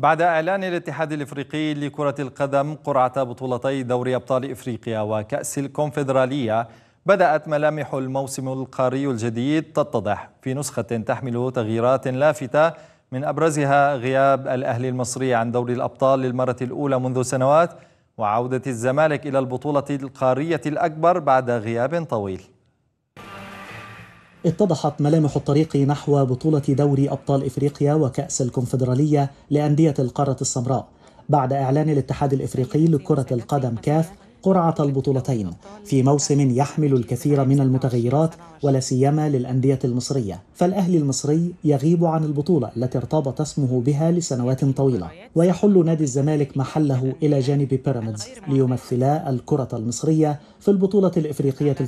بعد إعلان الاتحاد الإفريقي لكرة القدم قرعة بطولتي دوري أبطال إفريقيا وكأس الكونفدرالية، بدأت ملامح الموسم القاري الجديد تتضح في نسخة تحمل تغييرات لافتة، من أبرزها غياب الأهلي المصري عن دوري الأبطال للمرة الأولى منذ سنوات، وعودة الزمالك إلى البطولة القارية الأكبر بعد غياب طويل. اتضحت ملامح الطريق نحو بطولة دوري أبطال إفريقيا وكأس الكونفدرالية لأندية القارة السمراء بعد إعلان الاتحاد الإفريقي لكرة القدم كاف قرعة البطولتين في موسم يحمل الكثير من المتغيرات، ولا سيما للأندية المصرية. فالأهلي المصري يغيب عن البطولة التي ارتبط اسمه بها لسنوات طويلة، ويحل نادي الزمالك محله إلى جانب بيراميدز ليمثلا الكرة المصرية في البطولة الإفريقية